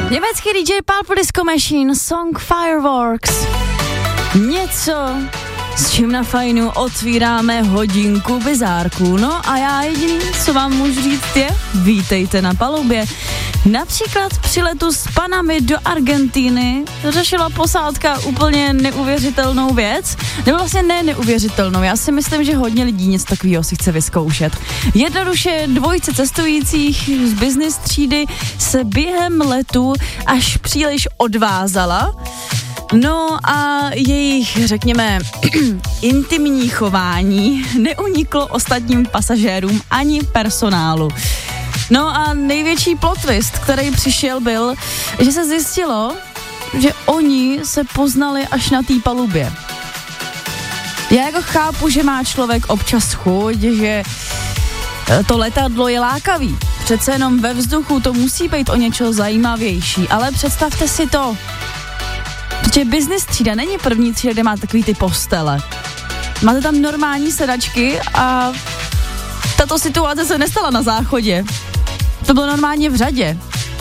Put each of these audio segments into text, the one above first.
Německý DJ Purple Disco Machine, song Fireworks. Něco, s čím na Fajnu otvíráme hodinku bizárků. No a já jediný, co vám můžu říct je, vítejte na palubě. Například při letu s Panamy do Argentíny řešila posádka úplně neuvěřitelnou věc. Nebo vlastně ne neuvěřitelnou, já si myslím, že hodně lidí něco takového si chce vyzkoušet. Jednoduše dvojice cestujících z business třídy se během letu až příliš odvázala. No a jejich, řekněme, intimní chování neuniklo ostatním pasažérům ani personálu. No a největší plot twist, který přišel, byl, že se zjistilo, že oni se poznali až na té palubě. Já jako chápu, že má člověk občas chuť, že to letadlo je lákavý. Přece jenom ve vzduchu to musí být o něco zajímavější, ale představte si to, protože business třída není první třída, kde má takový ty postele. Máte tam normální sedačky a tato situace se nestala na záchodě. To bylo normálně v řadě.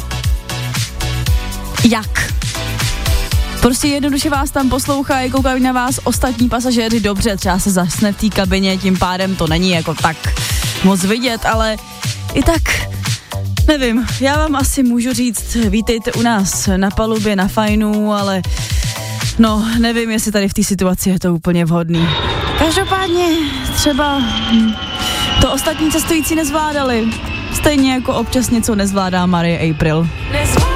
Jak? Prostě jednoduše vás tam poslouchají, koukají na vás ostatní pasažéři, dobře, třeba se zasne v té kabině, tím pádem to není jako tak moc vidět, ale i tak, nevím, já vám asi můžu říct, vítejte u nás na palubě, na Fajnu, ale no, nevím, jestli tady v té situaci je to úplně vhodný. Každopádně třeba to ostatní cestující nezvládali. Stejně jako občas něco nezvládá Marie April.